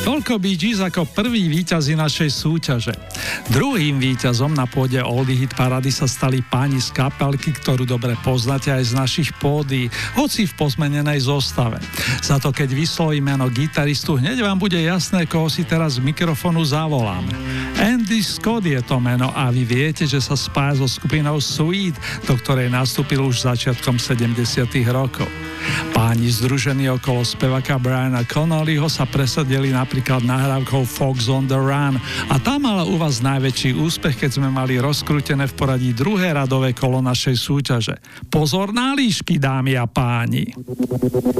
Toľko Bee Gees ako prví víťazi našej súťaže. Druhým víťazom na pôde Oldie Hit Parady sa stali páni z kapelky, ktorú dobre poznáte aj z našich pódií, hoci v pozmenenej zostave. Za to, keď vyslovím meno gitaristu, hneď vám bude jasné, koho si teraz z mikrofónu zavoláme. Andy Scott je to meno a vy viete, že sa spája so skupinou Sweet, do ktorej nastúpil už začiatkom 70. rokov. Páni združení okolo speváka Briana Connollyho sa presadili napríklad nahrávkou Fox on the Run a tá mala u vás najväčší úspech, keď sme mali rozkrútené v poradí druhé radové kolo našej súťaže. Pozor na líšky, dámy a páni!